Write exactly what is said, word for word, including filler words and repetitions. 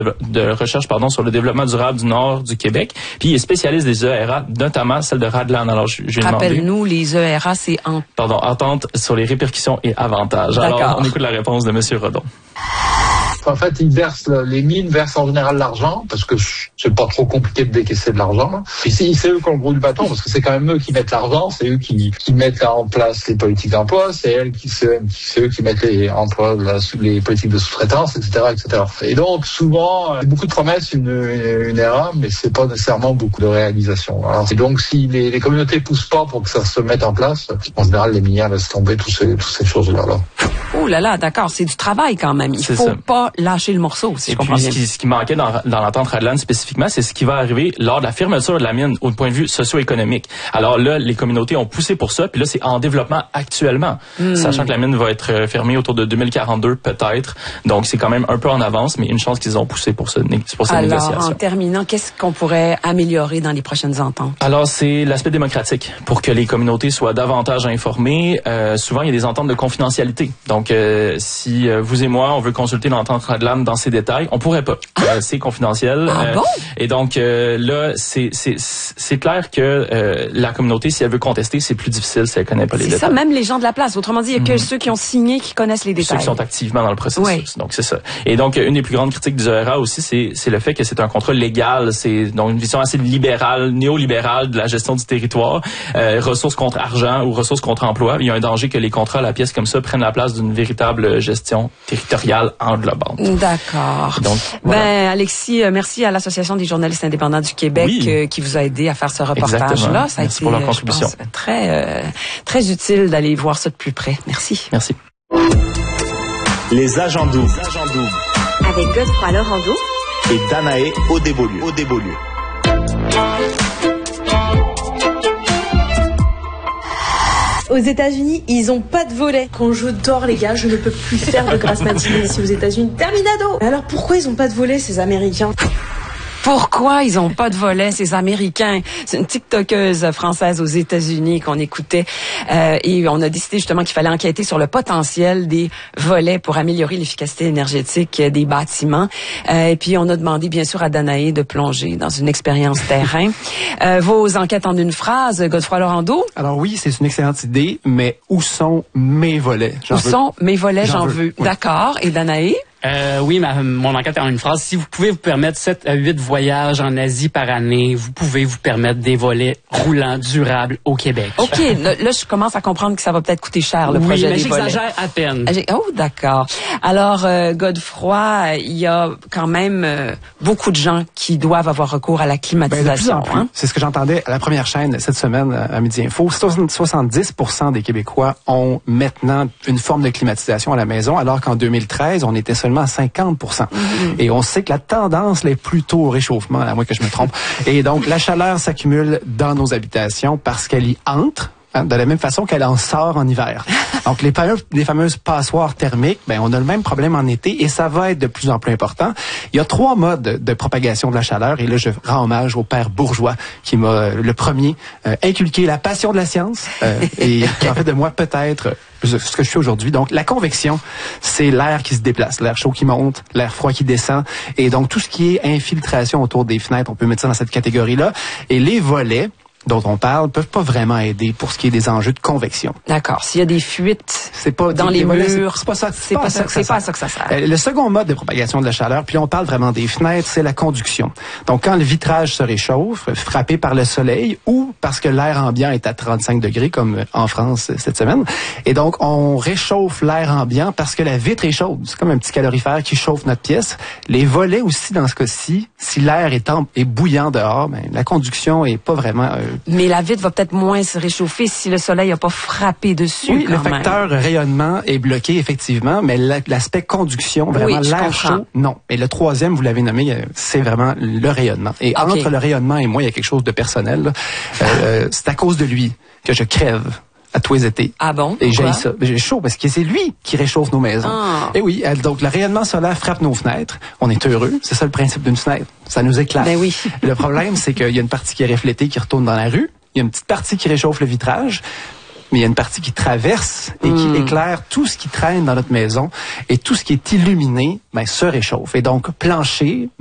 de recherche pardon sur le développement durable du nord du Québec. Puis il est spécialiste des E R A, notamment celle de Radlan. Alors je, je Rappelle-nous, les E R A, c'est en... Pardon, entente sur les répercussions et avantages. D'accord. Alors on écoute la réponse de Monsieur Rodon. En fait, ils versent, les mines versent en général l'argent, parce que c'est pas trop compliqué de décaisser de l'argent. Puis c'est, c'est eux qui ont le gros du bâton, parce que c'est quand même eux qui mettent l'argent, c'est eux qui, qui mettent en place les politiques d'emploi, c'est elles qui, c'est, c'est eux qui mettent les emplois, les politiques de sous-traitance, et cetera, et cetera. Et donc, souvent, beaucoup de promesses, une, une, une R A, mais c'est pas nécessairement beaucoup de réalisation. Alors, et donc, si les, les communautés poussent pas pour que ça se mette en place, en général, les minières laissent tomber toutes ces, toutes ces choses-là, là. Oh là là, d'accord, c'est du travail quand même. Il c'est faut ça. pas lâcher le morceau, si et je comprends puis, bien. Ce qui, ce qui manquait dans, dans l'entente Radlan spécifiquement, c'est ce qui va arriver lors de la fermeture de la mine au point de vue socio-économique. Alors là, les communautés ont poussé pour ça, puis là, c'est en développement actuellement, mm. sachant que la mine va être fermée autour de deux mille quarante-deux peut-être. Donc, c'est quand même un peu en avance, mais une chance qu'ils ont poussé pour, ce, pour cette Alors, négociation. Alors, en terminant, qu'est-ce qu'on pourrait améliorer dans les prochaines ententes? Alors, c'est l'aspect démocratique, pour que les communautés soient davantage informées. Euh, souvent, il y a des ententes de confidentialité. Donc, euh, si euh, vous et moi, on veut consulter l'entente Radlan dans ses détails, on pourrait pas. Ah. Euh, c'est confidentiel. Ah euh, bon? Et donc, euh, là, c'est, c'est, c'est clair que euh, la communauté, si elle veut contester, c'est plus difficile si elle connaît pas les c'est détails. C'est ça, même les gens de la place. Autrement dit, il y a que mm. ceux qui ont signé qui connaissent les détails. Ceux qui sont activement dans le processus. Oui. Donc, c'est ça. Et donc, une des plus grandes critiques du E R A aussi, c'est, c'est le fait que c'est un contrat légal. C'est donc une vision assez libérale, néolibérale de la gestion du territoire. Euh, ressources contre argent ou ressources contre emploi. Il y a un danger que les contrats à la pièce comme ça prennent la place d'une véritable gestion territoriale englobante. D'accord. Donc, voilà. Ben, Alexis, merci à l'Association des journalistes indépendants du Québec oui. euh, qui vous a aidé à faire ce reportage-là. Ça a merci été, pour leur contribution. Je pense, très, euh, très utile d'aller voir ça de plus près. Merci. Merci. Les agents doubles. Avec Godefroy Lorando et Danae Audébolieu. Audébolieu. Aux États-Unis, ils ont pas de volet. Quand je dors, les gars, je ne peux plus faire de grasse matinée ici aux États-Unis. Terminado. Alors pourquoi ils ont pas de volet, ces Américains? Pourquoi ils ont pas de volet, ces Américains? C'est une TikTokeuse française aux États-Unis qu'on écoutait euh, et on a décidé justement qu'il fallait enquêter sur le potentiel des volets pour améliorer l'efficacité énergétique des bâtiments. Euh, et puis on a demandé bien sûr à Danae de plonger dans une expérience terrain. Euh, vos enquêtes en une phrase, Godefroy Lorando? Alors oui, c'est une excellente idée, mais où sont mes volets? J'en où veux. sont mes volets? J'en, J'en veux. veux. Oui. D'accord. Et Danae? Euh, oui, ma, mon enquête en une phrase. Si vous pouvez vous permettre sept à huit voyages en Asie par année, vous pouvez vous permettre des volets roulants durables au Québec. OK. Là, là je commence à comprendre que ça va peut-être coûter cher, le oui, projet mais des volets. j'exagère à peine. Oh, d'accord. Alors, euh, Godefroy, il y a quand même euh, beaucoup de gens qui doivent avoir recours à la climatisation. Ben, de plus en plus. Hein? C'est ce que j'entendais à la première chaîne cette semaine à Midi Info. soixante-dix pour cent des Québécois ont maintenant une forme de climatisation à la maison, alors qu'en deux mille treize, on était seulement à cinquante pour cent. Mm-hmm. Et on sait que la tendance est plutôt au réchauffement, à moins que je me trompe. Et donc, la chaleur s'accumule dans nos habitations parce qu'elle y entre, hein, de la même façon qu'elle en sort en hiver. Donc, les, fameux, les fameuses passoires thermiques, ben, on a le même problème en été et ça va être de plus en plus important. Il y a trois modes de propagation de la chaleur et là, je rends hommage au père Bourgeois qui m'a, le premier, euh, inculqué la passion de la science euh, et qui en fait de moi peut-être ce que je fais aujourd'hui. Donc, la convection, c'est l'air qui se déplace, l'air chaud qui monte, l'air froid qui descend. Et donc, tout ce qui est infiltration autour des fenêtres, on peut mettre ça dans cette catégorie-là. Et les volets dont on parle peuvent pas vraiment aider pour ce qui est des enjeux de convection. D'accord. S'il y a des fuites c'est pas, dans les volets, murs, c'est pas ça, c'est pas, pas, ça, c'est pas ça que ça sert. Le second mode de propagation de la chaleur, puis on parle vraiment des fenêtres, c'est la conduction. Donc, quand le vitrage se réchauffe, frappé par le soleil ou parce que l'air ambiant est à trente-cinq degrés, comme en France cette semaine, et donc on réchauffe l'air ambiant parce que la vitre est chaude. C'est comme un petit calorifère qui chauffe notre pièce. Les volets aussi, dans ce cas-ci, si l'air est, en, est bouillant dehors, ben, la conduction est pas vraiment... Euh, Mais la vitre va peut-être moins se réchauffer si le soleil n'a pas frappé dessus. Oui, quand le facteur même. rayonnement est bloqué, effectivement, mais l'aspect conduction, vraiment oui, l'air chaud, non. Et le troisième, vous l'avez nommé, c'est vraiment le rayonnement. Et okay. entre le rayonnement et moi, il y a quelque chose de personnel. euh, c'est à cause de lui que je crève à tous les étés. Ah bon? Et j'ai ça. J'ai chaud parce que c'est lui qui réchauffe nos maisons. Ah. Et oui, donc le rayonnement solaire frappe nos fenêtres. On est heureux. C'est ça le principe d'une fenêtre. Ça nous éclaire. Ben oui. Le problème, c'est qu'il y a une partie qui est reflétée, qui retourne dans la rue. Il y a une petite partie qui réchauffe le vitrage. mais il y a une partie qui traverse et qui Mm. éclaire tout ce qui traîne dans notre maison, et tout ce qui est illuminé, ben, se réchauffe. Et donc, plancher,